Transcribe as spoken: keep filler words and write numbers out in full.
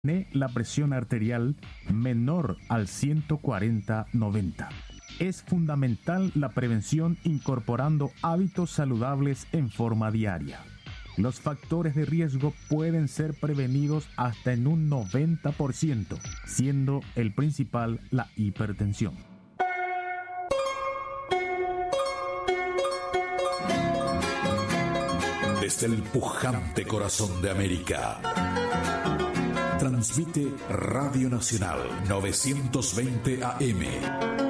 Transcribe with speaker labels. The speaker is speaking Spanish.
Speaker 1: la presión arterial menor al ciento cuarenta noventa. Es fundamental la prevención incorporando hábitos saludables en forma diaria. Los factores de riesgo pueden ser prevenidos hasta en un noventa por ciento, siendo el principal la hipertensión.
Speaker 2: Desde el pujante corazón de América, transmite Radio Nacional novecientos veinte A M.